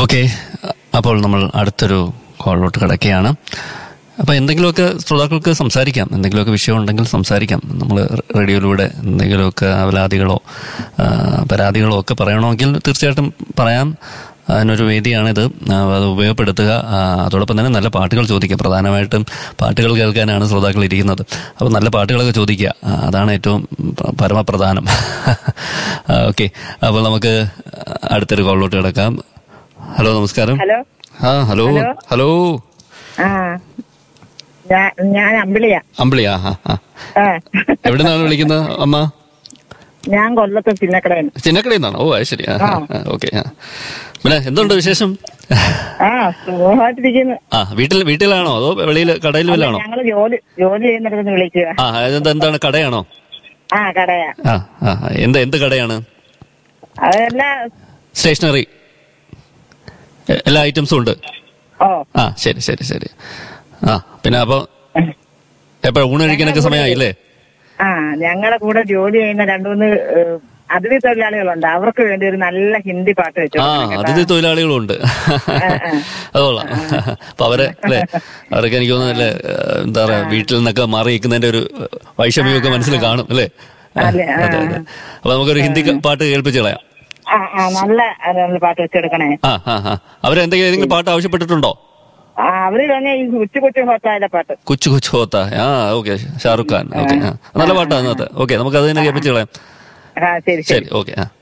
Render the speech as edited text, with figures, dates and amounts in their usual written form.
Okay, അപ്പോൾ നമ്മൾ അടുത്തൊരു കോളിലോട്ട് കിടക്കുകയാണ്. അപ്പോൾ എന്തെങ്കിലുമൊക്കെ ശ്രോതാക്കൾക്ക് സംസാരിക്കാം, എന്തെങ്കിലുമൊക്കെ വിഷയം ഉണ്ടെങ്കിൽ സംസാരിക്കാം. നമ്മൾ റേഡിയോയിലൂടെ എന്തെങ്കിലുമൊക്കെ അവലാദികളോ പരാതികളോ ഒക്കെ പറയണമെങ്കിൽ തീർച്ചയായിട്ടും പറയാം. അതിനൊരു വേദിയാണിത്, അത് ഉപയോഗപ്പെടുത്തുക. അതോടൊപ്പം തന്നെ നല്ല പാട്ടുകൾ ചോദിക്കുക. പ്രധാനമായിട്ടും പാട്ടുകൾ കേൾക്കാനാണ് ശ്രോതാക്കൾ ഇരിക്കുന്നത്. അപ്പോൾ നല്ല പാട്ടുകളൊക്കെ ചോദിക്കുക, അതാണ് ഏറ്റവും പരമപ്രധാനം. ഓക്കെ, അപ്പോൾ നമുക്ക് അടുത്തൊരു കോളിലോട്ട് കിടക്കാം. ഹലോ, നമസ്കാരം. ഹലോ. ഹലോ, ഞാൻ അമ്പിളിയാ. എവിടെ നിന്നാണ് വിളിക്കുന്നത് അമ്മ? ഞാൻ കൊല്ലത്ത് ചിന്നക്കടയിൽ നിന്നാണ്. ഓ, അത് ശരി. ഓക്കെ. പിന്നെ എന്തുണ്ട് വിശേഷം? വീട്ടിലാണോ അതോ വെളിയിൽ കടയിൽ വല്ലാണോ? ഞങ്ങള് ജോലി ചെയ്യുന്നിടത്ത് വിളിക്കുക. എന്താണ്, കടയാണോ? കടയാ. എന്ത് കടയാണ്? അതെല്ലാം സ്റ്റേഷനറി, എല്ലാ ഐറ്റംസും ഉണ്ട്. ശരി. പിന്നെ അപ്പൊ എപ്പോഴാ ഊണ് കഴിക്കാനൊക്കെ സമയമായില്ലേ? ഞങ്ങളുടെ കൂടെ ജോലി ചെയ്യുന്ന 2-3 അതിഥി തൊഴിലാളികളുണ്ട്. അവർക്ക് വേണ്ടി ഒരു നല്ല ഹിന്ദി പാട്ട് വെച്ചു. അതിഥി തൊഴിലാളികളുണ്ട്, അതോളാം. അപ്പൊ അവരൊക്കെ എനിക്ക് തോന്നുന്നല്ലേ, എന്താ പറയാ, വീട്ടിൽ നിന്നൊക്കെ മാറി നിൽക്കുന്നതിന്റെ ഒരു വൈഷമ്യമൊക്കെ മനസ്സിൽ കാണും അല്ലേ? അതെ. അപ്പൊ നമുക്കൊരു ഹിന്ദി പാട്ട് കേൾപ്പിച്ച് കളയാം. നല്ല പാട്ട് വെച്ചെടുക്കണേ. അവരെന്തെങ്കിലും പാട്ട് ആവശ്യപ്പെട്ടിട്ടുണ്ടോ? അവര് തന്നെ ഈ കൊച്ചു കൊച്ചു ഹോത്തായ പാട്ട്. കൊച്ചു ഹോത്താ. ഓക്കെ, ഷാറുഖ് ഖാൻ. ഓക്കെ, നല്ല പാട്ടാണ്. ഓക്കെ, നമുക്ക് അത് തന്നെ കേൾപ്പിച്ച് കളയാം. ശരി. ഓക്കെ.